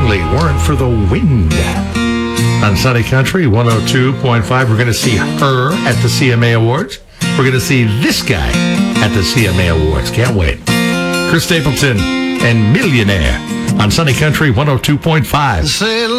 Langley, Weren't for the Wind. On Sunny Country 102.5, we're going to see her at the CMA Awards. We're going to see this guy at the CMA Awards. Can't wait. Chris Stapleton and Millionaire on Sunny Country 102.5.